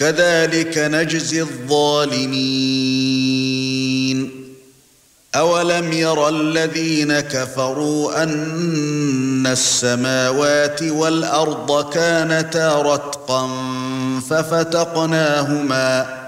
كذلك نجزي الظالمين أولم يرى الذين كفروا أن السماوات والأرض كانتا رتقا ففتقناهما